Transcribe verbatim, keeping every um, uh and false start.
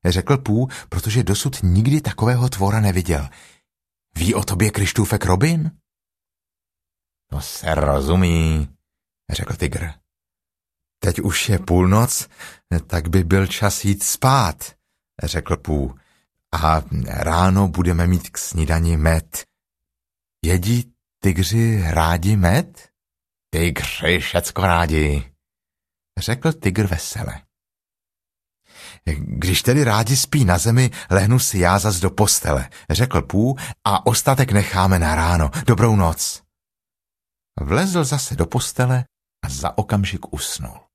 řekl Pů, protože dosud nikdy takového tvora neviděl. Ví o tobě Krištůfek Robin? To se rozumí, řekl tygr. Teď už je půlnoc, tak by byl čas jít spát, řekl Pů. A ráno budeme mít k snídani med. Jedí tygři rádi med? Tygři všecko rádi, řekl tygr vesele. Když tedy rádi spí na zemi, lehnu si já zas do postele, řekl Pů, a ostatek necháme na ráno. Dobrou noc. Vlezl zase do postele a za okamžik usnul.